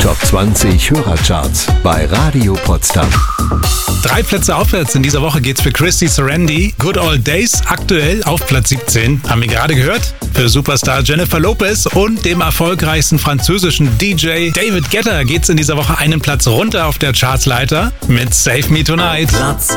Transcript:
Top 20 Hörercharts bei Radio Potsdam. 3 Plätze aufwärts in dieser Woche geht's für Christy Sarandi. Good Old Days, aktuell auf Platz 17. Haben wir gerade gehört? Für Superstar Jennifer Lopez und dem erfolgreichsten französischen DJ David Guetta geht's in dieser Woche einen Platz runter auf der Chartsleiter mit Save Me Tonight. Platz